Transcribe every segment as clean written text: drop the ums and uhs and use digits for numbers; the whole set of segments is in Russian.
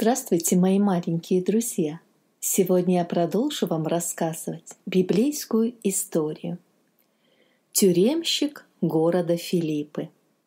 Здравствуйте, мои маленькие друзья! Сегодня я продолжу вам рассказывать библейскую историю. Тюремщик города Филиппы.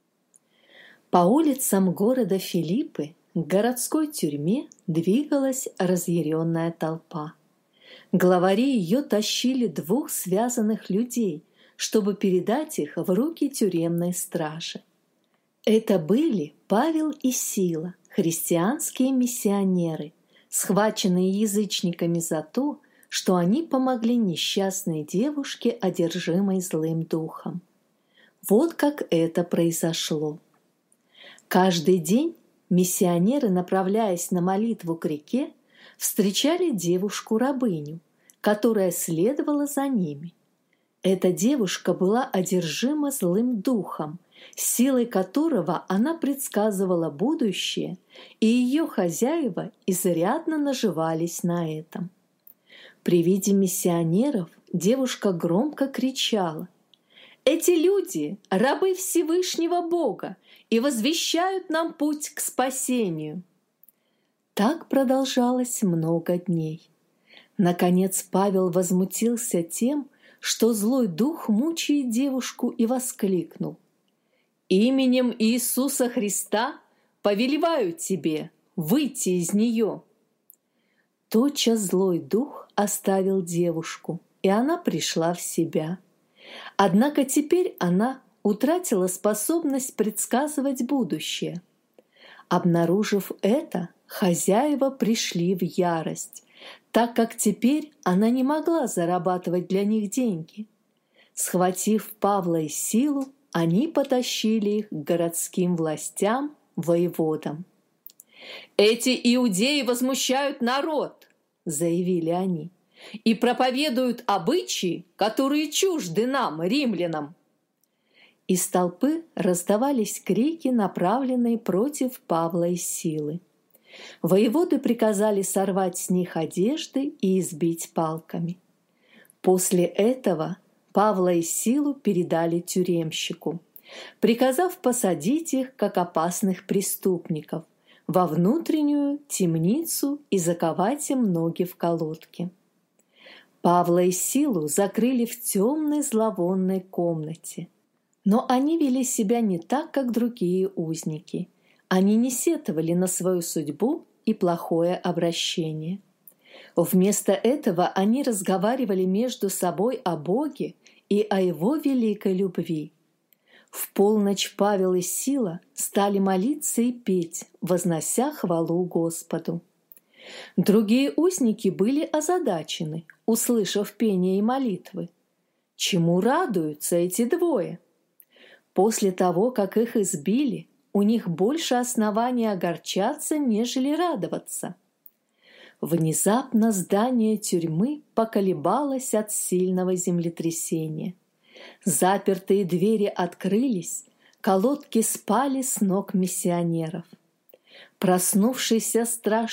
По улицам города Филиппы к городской тюрьме двигалась разъяренная толпа. Главари ее тащили двух связанных людей, чтобы передать их в руки тюремной стражи. Это были Павел и Сила, христианские миссионеры, схваченные язычниками за то, что они помогли несчастной девушке, одержимой злым духом. Вот как это произошло. Каждый день миссионеры, направляясь на молитву к реке, встречали девушку-рабыню, которая следовала за ними. Эта девушка была одержима злым духом, силой которого она предсказывала будущее, и ее хозяева изрядно наживались на этом. При виде миссионеров девушка громко кричала: «Эти люди – рабы Всевышнего Бога и возвещают нам путь к спасению». Так продолжалось много дней. Наконец Павел возмутился тем, что злой дух мучает девушку, и воскликнул: «Именем Иисуса Христа повелеваю тебе выйти из нее». Тотчас злой дух оставил девушку, и она пришла в себя. Однако теперь она утратила способность предсказывать будущее. Обнаружив это, хозяева пришли в ярость, так как теперь она не могла зарабатывать для них деньги. Схватив Павла и Силу, они потащили их к городским властям, воеводам. «Эти иудеи возмущают народ», — заявили они, «и проповедуют обычаи, которые чужды нам, римлянам». Из толпы раздавались крики, направленные против Павла и Силы. Воеводы приказали сорвать с них одежды и избить палками. После этого Павла и Силу передали тюремщику, приказав посадить их, как опасных преступников, во внутреннюю темницу и заковать им ноги в колодки. Павла и Силу закрыли в темной зловонной комнате. Но они вели себя не так, как другие узники. Они не сетовали на свою судьбу и плохое обращение. Вместо этого они разговаривали между собой о Боге и о Его великой любви. В полночь Павел и Сила стали молиться и петь, вознося хвалу Господу. Другие узники были озадачены, услышав пение и молитвы. Чему радуются эти двое? После того, как их избили, у них больше оснований огорчаться, нежели радоваться. Внезапно здание тюрьмы поколебалось от сильного землетрясения. Запертые двери открылись, колодки спали с ног миссионеров. Проснувшийся страж